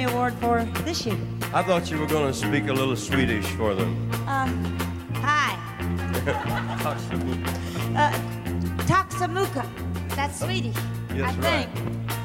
Award for this year. I thought you were going to speak a little Swedish for them. Hi. Taksamuka. That's Swedish, Yes, I think. right.